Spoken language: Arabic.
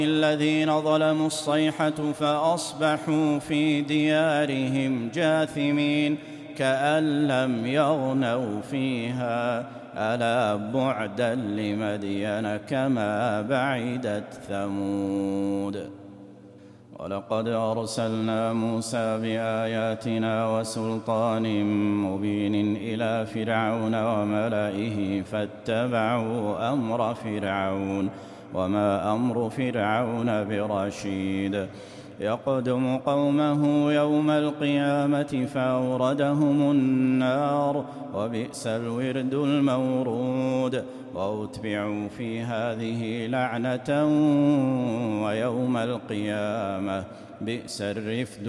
الذين ظلموا الصيحة فأصبحوا في ديارهم جاثمين كأن لم يغنوا فيها ألا بعدا لمدين كما بعدت ثمود. ولقد أرسلنا موسى بآياتنا وسلطان مبين إلى فرعون وملئه فاتبعوا أمر فرعون وما أمر فرعون برشيد. يقدم قومه يوم القيامة فأوردهم النار وبئس الورد المورود وأتبعوا في هذه لعنة ويوم القيامة بئس الرفد